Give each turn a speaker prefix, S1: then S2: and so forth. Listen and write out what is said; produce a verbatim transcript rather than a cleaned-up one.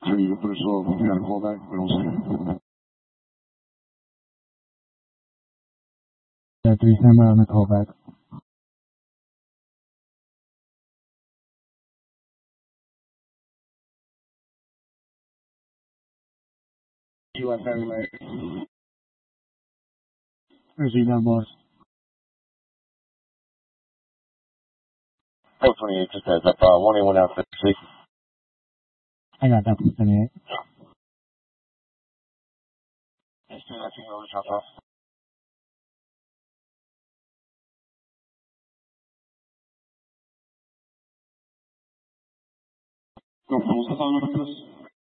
S1: So you put us all, you got a call back? We don't see it.
S2: That three camera on the callback. You are very late. Where's he now, boss?
S1: Oh, twenty-eight, just heads up. Uh, one A one out fifty.
S2: I got that from twenty-eight.
S1: Yes, dude, I think I'll drop off. No, ¿cómo estás hablando de